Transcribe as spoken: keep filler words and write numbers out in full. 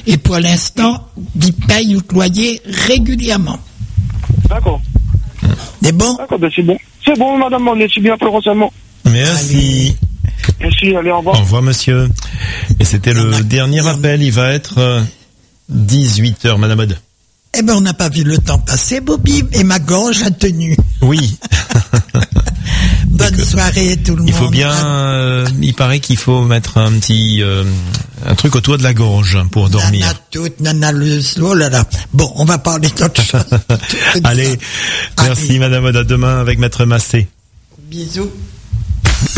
Et pour l'instant, il paye le loyer régulièrement. D'accord. C'est bon? D'accord, ben c'est bon. C'est bon, madame, merci bien pour le renseignement. Merci. Merci, allez, au revoir. Au revoir, monsieur. Et c'était le dernier appel. Il va être euh, dix-huit heures, madame Aude. Eh ben, on n'a pas vu le temps passer, Bobby, et ma gorge a tenu. Oui. Bonne soirée, tout le monde. Il faut bien, euh, il paraît qu'il faut mettre un petit, euh, un truc autour de la gorge pour dormir. Nana toute, nana le, oh là là. Bon, on va parler d'autre chose. Allez, merci, Allez. madame Aude. À demain avec maître Massé. Bisous.